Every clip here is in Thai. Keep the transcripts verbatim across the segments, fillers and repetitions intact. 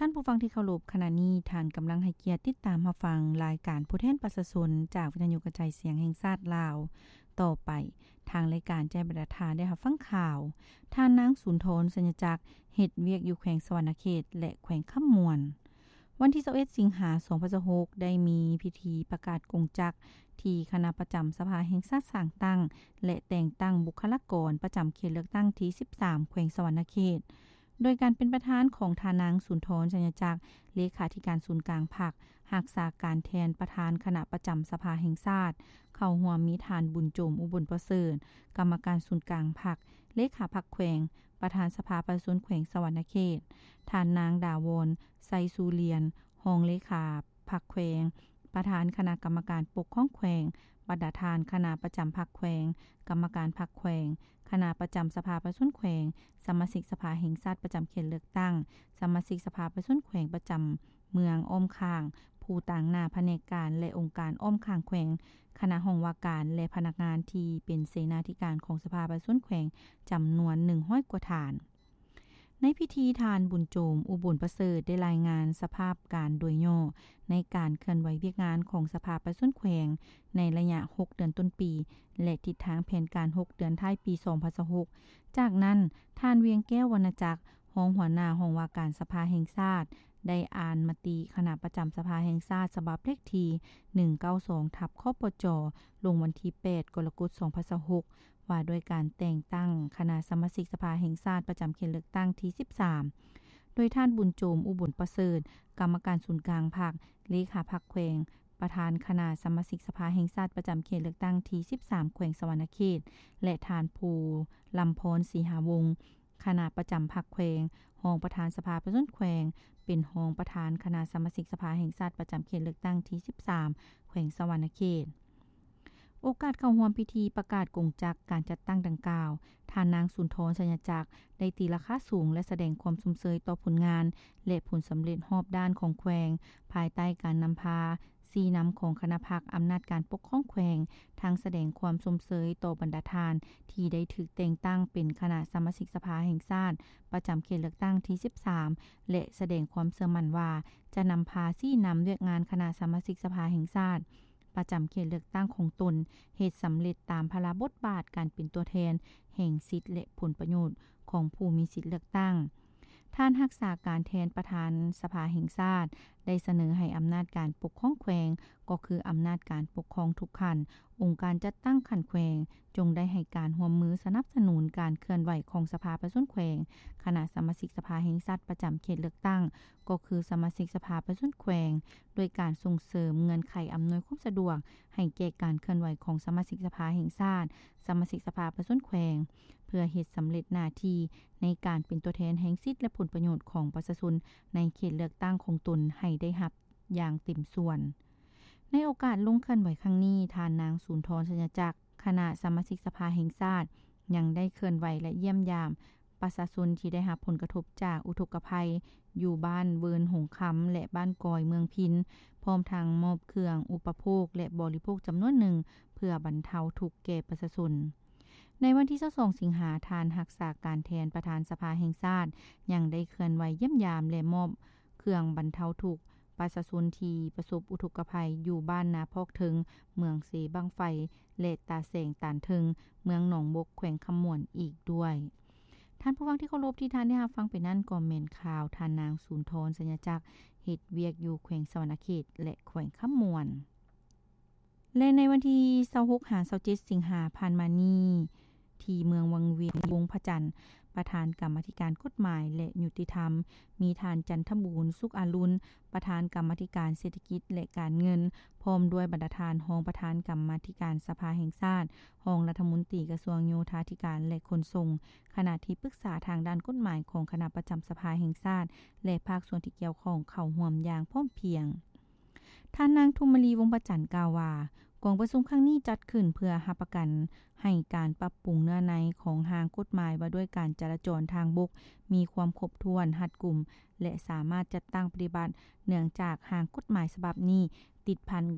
ท่านผู้ฟังที่เคารพขณะนี้ท่านกำลังให้เกียรติติดตามรับฟังรายการผู้แทนประชาชนจากวิทยุกระจายเสียงแห่งชาติลาวต่อไปทางรายการแจ้งบรรดาทานได้รับฟังข่าวท่านนางสุนทรสัญจักรเฮ็ดเวียกอยู่แขวงสวรรณเขตและแขวงคำมวนวันที่ยี่สิบเอ็ดสิงหาคมสองพันยี่สิบหกได้มีพิธีประกาศกงจักรที่คณะประจำสภาแห่งชาติสร้างตั้งและแต่งตั้งบุคลากรประจำเขตเลือกตั้งที่สิบสามแขวงสวรรณเขตโดยการเป็นประธานของทานางสุนทรสัญจักรเลขาธิการศูนย์กลางพรรครักษาการแทนประธานคณะประจำสภาแห่งชาติเข้าร่วมมีทานบุญโจมอุบลประเสริฐกรรมการศูนย์กลางพรรคเลขาพรรคแขวงประธานสภาประชาชนแขวงสวรรณเขตทานนางดาวรไซซูเลียนรองเลขาพรรคแขวงประธานคณะกรรมการปกครองแขวงประธานคณะประจำพรรคแขวงกรรมการพรรคแขวงคณะประจำสภาประชาชนแขวงสมาชิกสภาแห่งชาติประจำเขตเลือกตั้งสมาชิกสภาประชาชนแขวงประจำเมืองอ้อมข้างผู้ต่างหน้าแผนกการและองค์การอ้อมข้างแขวงคณะห้องว่าการและพนักงานที่เป็นเสนาธิการของสภาประชาชนแขวงจำนวนหนึ่งร้อยกว่าฐานในพิธีทานบุญโจมอุบลประเสริฐได้รายงานสภาพการโดยย่อในการเคลื่อนไหวเวียกงานของสภาประชาชนแขวงในระยะหกเดือนต้นปีและทิศทางแผนการหกเดือนท้ายปีสองพันยี่สิบหกจากนั้นท่านเวียงแก้ววรรณจักรรองหัวหน้าห้องว่าการสภาแห่งชาติได้อ่านมติคณะประจำสภาแห่งชาติฉบับเลขที่หนึ่งเก้าสองทับคปจลงวันที่แปดกรกฎาคมสองพันยี่สิบหกว่าด้วยการแต่งตั้งคณะสมาชิกสภาแห่งชาติประจำเขตเลือกตั้งที่สิบสามโดยท่านบุญโจมอุบลประเสริฐกรรมการศูนย์กลางพรรคเลขาพรรคแขวงประธานคณะสมาชิกสภาแห่งชาติประจำเขตเลือกตั้งที่สิบสามแขวงสวรรณเขตและท่านภูลำพรศรีหาวงศ์คณะประจำพรรคแขวงรองประธานสภาประชาชนแขวงเป็นรองประธานคณะสมาชิกสภาแห่งชาติประจำเขตเลือกตั้งที่สิบสามแขวงสวรรณเขตโอกาสเข้าร่วมพิธีประกาศกงจักรการจัดตั้งดังกล่าวท่านนางสุนทรสัญจักรได้ตีราคาสูงและแสดงความสมเสยต่อผลงานและผลสำเร็จรอบด้านของแขวงภายใต้การนำพาซีนำของคณะพรรคอำนาจการปกครองแขวงทั้งแสดงความสมเสยต่อบรรดาทานที่ได้ถูกแต่งตั้งเป็นคณะสมาชิกสภาแห่งชาติประจำเขตเลือกตั้งที่สิบสามและแสดงความเชื่อมั่นว่าจะนำพาซีนำเวียกงานคณะสมาชิกสภาแห่งชาติประจำเขตเลือกตั้งของตนเหตุสำเร็จตามพระบทบาทการเป็นตัวแทนแห่งสิทธิและผลประโยชน์ของผู้มีสิทธิเลือกตั้งท่านรักษาการแทนประธานสภาแห่งชาติได้เสนอให้อำนาจการปกครองแขวงก็คืออำนาจการปกครองทุกขั้นองค์การจัดตั้งขันแขวงจงได้ให้การร่วมมือสนับสนุนการเคลื่อนไหวของสภาประชาชนแขวงคณะสมาชิกสภาแห่งชาติประจำเขตเลือกตั้งก็คือสมาชิกสภาประชาชนแขวงโดยการส่งเสริมเงื่อนไขอำนวยความสะดวกให้แก่การเคลื่อนไหวของสมาชิกสภาแห่งชาติสมาชิกสภาประชาชนแขวงเพื่อเฮ็ดสำเร็จหน้าที่ในการเป็นตัวแทนแห่งสิทธิและผลประโยชน์ของประชาชนในเขตเลือกตั้งของตนให้ได้รับอย่างเต็มส่วนในโอกาสลงเคลื่อนไหวครั้งนี้ท่านนางสุนทรสัญจักรคณะสมาชิกสภาแห่งชาติยังได้เคลื่อนไหวและเยี่ยมยามประชาชนที่ได้รับผลกระทบจากอุทกภัยอยู่บ้านเวินหงคำและบ้านกอยเมืองพินพร้อมทางมอบเครื่องอุปโภคและบริโภคจำนวนหนึ่งเพื่อบรรเทาทุกข์แก่ประชาชนในวันที่ยี่สิบสองสิงหาคมท่านรักษาการแทนประธานสภาแห่งชาติยังได้เคลื่อนไหวเยี่ยมยามและมอบเครื่องบรรเทาทุกข์ประชาชนที่ประสบอุทกภัยอยู่บ้านนาพอกถึงเมืองเสบังไฟและตาแสงตานถึงเมืองหนองบกแขวงคำม่วนอีกด้วยท่านผู้ฟังที่เคารพที่ท่านได้รับฟังไปนั่นก็แม่นข่าวท่านนางสุนทรสัญจักรเฮ็ดเวียกอยู่แขวงสวรรณเขตและแขวงคำม่วนและในวันที่ยี่สิบหกถึงยี่สิบเจ็ดสิงหาคมผ่านมานี้ที่เมืองวังเวียงวงพระจันทร์ประธานกรรมาธิการกฎหมายและยุติธรรมมีท่านจันทบูรณ์สุขอรุณประธานกรรมาธิการเศรษฐกิจและการเงินพร้อมด้วยบรรดาทานรองประธานกรรมาธิการสภาแห่งชาติรองรัฐมนตรีกระทรวงโยธาธิการและขนส่งคณะที่ปรึกษาทางด้านกฎหมายของคณะประจำสภาแห่งชาติและภาคส่วนที่เกี่ยวข้องเข้าร่วมอย่างพร้อมเพรียงท่านนางทุมรีวงศ์ประจันทร์กล่าวว่ากองประชุมครั้งนี้จัดขึ้นเพื่อรับประกันให้การปรับปรุงเนื้อในของทางกฎหมายว่าด้วยการจราจรทางบกมีความครบถ้วนรัดกุมและสามารถจัดตั้งปฏิบัติเนื่องจากทางกฎหมายฉบับนี้ติดพัน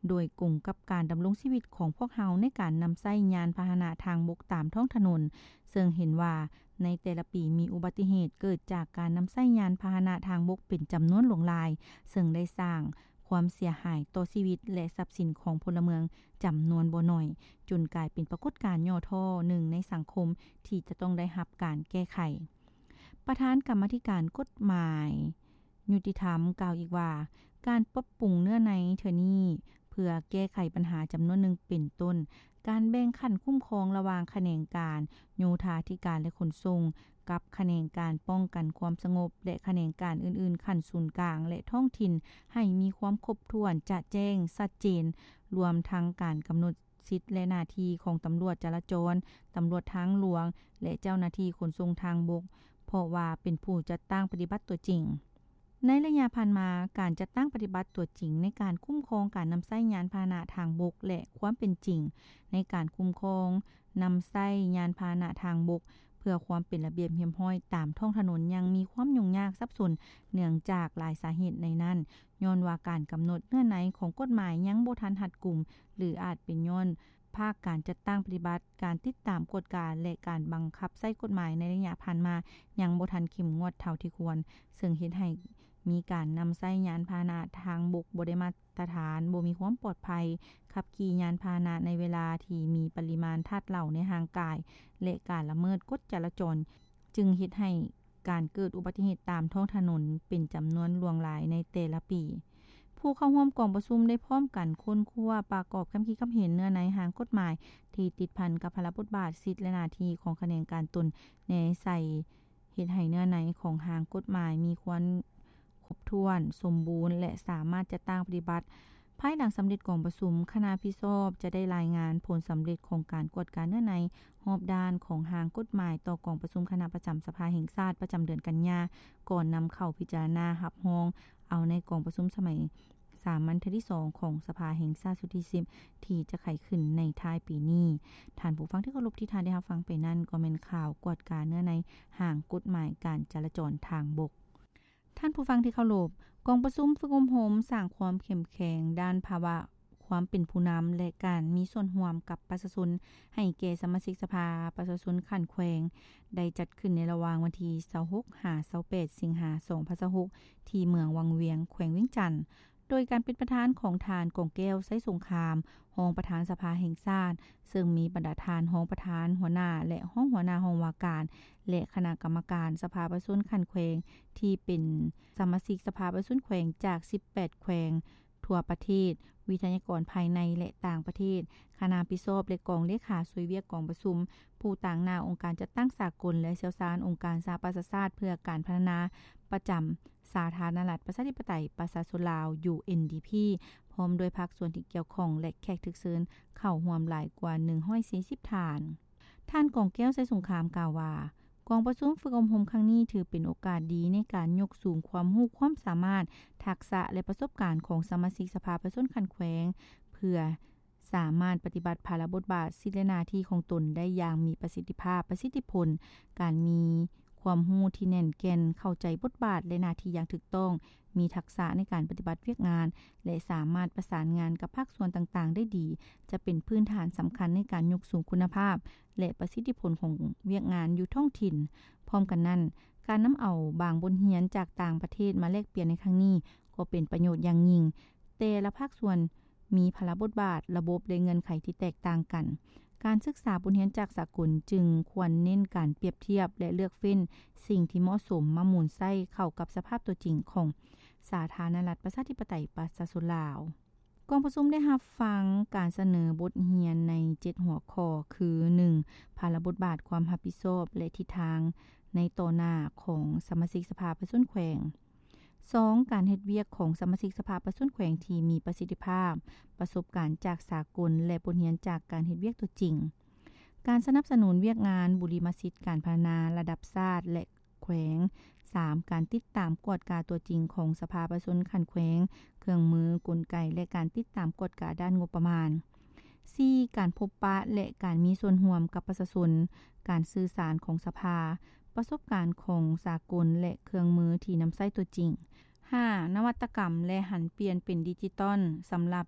โดยกลุ่มกับการดำรงชีวิตของพวกเฮาในการนำใช้ยานพาหนะทางบกตามท้องถนนซึ่งเห็นว่าในแต่ละปีมีอุบัติเหตุเกิดจากการนำใช้ยานพาหนะทางบกเป็นจำนวนหลวงหลายซึ่งได้สร้างความเสียหายต่อชีวิตและทรัพย์สินของพลเมืองจำนวนบ่น้อยจนกลายเป็นปรากฏการณ์ย่อท่อหนึ่งในสังคมที่จะต้องได้รับการแก้ไขประธานกรรมาธิการกฎหมายยุติธรรมกล่าวอีกว่าการปรับปรุงเนื้อในเทอนี้เพื่อแก้ไขปัญหาจำนวนหนึ่งเป็นต้นการแบ่งขั้นคุ้มครองระหว่างแขนงการโยธาธิการและขนส่งกับแขนงการป้องกันความสงบและแขนงการอื่นๆขั้นศูนย์กลางและท้องถิ่นให้มีความครบถ้วนจะแจ้งชัดเจนรวมทั้งการกำหนดสิทธิและหน้าที่ของตำรวจจราจรตำรวจทางหลวงและเจ้าหน้าที่ขนส่งทางบกเพราะว่าเป็นผู้จัดตั้งปฏิบัติตัวจริงในระยะผ่านมาการจัดตั้งปฏิบัติตัวจริงในการคุ้มครองการนำใช้ยานพาหนะทางบกและความเป็นจริงในการคุ้มครองนำใช้ยานพาหนะทางบกเพื่อความเป็นระเบียบเรียบร้อยตามท้องถนนยังมีความยุ่งยากซับซ้อนเนื่องจากหลายสาเหตุในนั้นย้อนว่าการกำหนดเงื่อนไขของกฎหมายยังบ่ทันรัดกุมหรืออาจเป็นย้อนภาคการจัดตั้งปฏิบัติการติดตามกฎการและการบังคับใช้กฎหมายในระยะผ่านมายังบ่ทันเข้มงวดเท่าที่ควรซึ่งเฮ็ดให้มีการนำใช้ยานพาหนะทางบกบ่ได้มาตรฐานบ่มีความปลอดภัยขับขี่ยานพาหนะในเวลาที่มีปริมาณธาตุเหล่าในร่างกายและการละเมิดกฎจราจรจึงเฮ็ดให้การเกิดอุบัติเหตุตามท้องถนนเป็นจำนวนหลวงหลายในแต่ละปีผู้เข้าร่วมกองประชุมได้พร้อมกันค้นคว้าประกอบคำคิดคำเห็นเนื้อในทางกฎหมายที่ติดพันกับพระบทบาทสิทธิและหน้าที่ของแขนงการตนในใส่เฮ็ดให้เนื้อในของทางกฎหมายมีความครบถ้วนสมบูรณ์และสามารถจะตั้งปฏิบัติภายหลังสำเร็จกองประชุมคณะพิสอบจะได้รายงานผลสำเร็จของการกวดการเนื้อในรอบด้านของทางกฎหมายต่อกองประชุมคณะประจำสภาแห่งชาติประจำเดือนกันยาก่อนนำเข้าพิจารณารับรองเอาในกองประชุมสมัยสามัญที่สองของสภาแห่งชาติสุดที่สิบที่จะไขขึ้นในท้ายปีนี้ท่านผู้ฟังที่เคารพที่ท่านได้รับฟังไปนั้นก็เป็นข่าวกวดการเนื้อในห่างกฎหมายการจราจรทางบกท่านผู้ฟังที่เคารพกองประชุมฝึกอบรมสร้างความเข้มแข็งด้านภาวะความเป็นผู้นำและการมีส่วนร่วมกับประชาชนให้แก่สมาชิกสภาประชาชนขั้นแขวงได้จัดขึ้นในระหว่างวันที่ยี่สิบหก ถึงยี่สิบแปดสิงหาคมสองพันยี่สิบหกที่เมืองวังเวียงแขวงเวียงจันทน์โดยการเป็นประธานของทานกองแก้วไส้สงครามรองประธานสภาแห่งชาติซึ่งมีบรรดาทานรองประธานหัวหน้าและห้องหัวหน้าห้องว่าการและคณะกรรมการสภาประชาชนขั้นแขวงที่เป็นสมาชิกสภาประชาชนแขวงจากสิบแปดแขวงทั่วประเทศวิทยากรภายในและต่างประเทศคณะพิสอบและกองเลขาสวยเวียกกองประชุมผู้ต่างหน้าองค์การจัดตั้งสากลและเชี่ยวชาญองค์การสหประชาชาติเพื่อการพัฒนาประจำสาธารณรัฐประชาธิปไตยประชาชนลาว ยู เอ็น ดี พี พร้อมด้วยภาคส่วนที่เกี่ยวข้องและแขกถึกเชิญเข้าร่วมหลายกว่าหนึ่งร้อยสี่สิบท่านท่านกองแก้วไส้สงครามกล่าวว่ากองประชุมฝึกอบรมครั้งนี้ถือเป็นโอกาสดีในการยกสูงความรู้ความสามารถทักษะและประสบการณ์ของสมาชิกสภาประชาชนขั้นแขวงเพื่อสามารถปฏิบัติภารบทบาทสิทธิและหน้าที่ของตนได้อย่างมีประสิทธิภาพประสิทธิผลการมีความรู้ที่แน่นแก่นเข้าใจบทบาทและหน้าที่อย่างถูกต้องมีทักษะในการปฏิบัติเวียกงานและสามารถประสานงานกับภาคส่วนต่างๆได้ดีจะเป็นพื้นฐานสำคัญในการยกสูงคุณภาพและประสิทธิผลของเวียกงานอยู่ท้องถิ่นพร้อมกันนั้นการนำเอาบางบทเรียนจากต่างประเทศมาแลกเปลี่ยนในครั้งนี้ก็เป็นประโยชน์อย่างยิ่งแต่ละภาคส่วนมีภาระบทบาทระบบและเงื่อนไขที่แตกต่างกันการศึกษาบทเรียนจากสากลจึงควรเน้นการเปรียบเทียบและเลือกเฟ้นสิ่งที่เหมาะสมมาหมุนใส่เข้ากับสภาพตัวจริงของสาธารณรัฐประชาธิปไตยประชาชนลาวกองประชุมได้รับฟังการเสนอบทเรียนในเจ็ดหัวข้อคือหนึ่งภาระบทบาทความรับผิดชอบและทิศทางในต่อหน้าของสมาชิกสภาประชาชนแขวงสองการเฮ็ดเวียกของสมาชิกสภาประชาชนแขวงที่มีประสิทธิภาพประสบการณ์จากสากลและบทเรียนจากการเฮ็ดเวียกตัวจริงการสนับสนุนเวียกงานบุริมสิทธิ์การพัฒนาระดับชาติและแขวงสามการติดตามกวดกาตัวจริงของสภาประชาชนขั้นแขวงเครื่องมือกลไกและการติดตามกวดกาด้านงบประมาณสี่การพบปะและการมีส่วนร่วมกับประชาชนการสื่อสารของสภาประสบการณ์ของสากลและเครื่องมือที่นำใช้ตัวจริงห้านวัตกรรมและหันเปลี่ยนเป็นดิจิตอลสำหรับ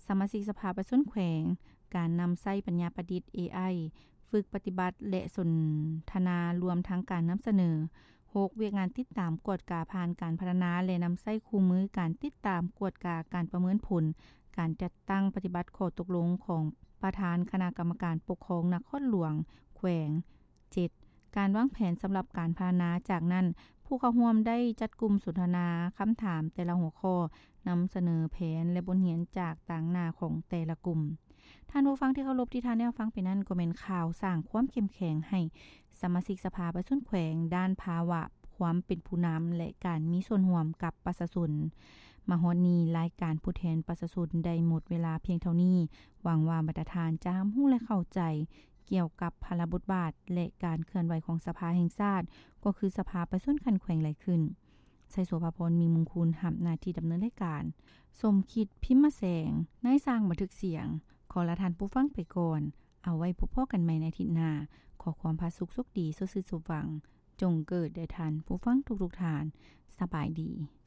สมาชิกสภาประชาชนแขวงการนำใช้ปัญญาประดิษฐ์ เอ ไอ ฝึกปฏิบัติและสนทนารวมทั้งการนำเสนอหกเวียกงานติดตามกวดกาผ่านการพัฒนาและนำใช้คู่มือการติดตามกวดกาการประเมินผลการจัดตั้งปฏิบัติข้อตกลงของประธานคณะกรรมการปกครองนครหลวงแขวงเจ็ดการวางแผนสำหรับการพัฒนาจากนั้นผู้เข้าร่วมได้จัดกลุ่มสนทนาคำถามแต่ละหัวข้อนำเสนอแผนและบทเรียนจากต่างหน้าของแต่ละกลุ่มท่านผู้ฟังที่เคารพที่ท่านได้ฟังไปนั้นก็เป็นข่าวสร้างความเข้มแข็งให้สมาชิกสภาประชาชนแขวงด้านภาวะความเป็นผู้นำและการมีส่วนร่วมกับประชาชนมาฮอดนี้รายการผู้แทนประชาชนได้หมดเวลาเพียงเท่านี้หวังว่ามาตรฐานจะรู้และเข้าใจเกี่ยวกับภาระบทบาทและการเคลื่อนไหวของสภาแห่งชาติก็คือสภาประชาชนคันแขวงหลายขึ้นไสโสภาพรมีมงคลรับหน้าที่ดำเนินรายการสมคิดพิมพ์มาแสงนายสร้างบันทึกเสียงขอลาท่านผู้ฟังไปก่อนเอาไว้พบพอกันใหม่ในอาทิตย์หน้าขอความพาสุขสุขดีสุขสื่อสุขหวังจงเกิดแด่ท่านผู้ฟังทุกๆท่านสบายดี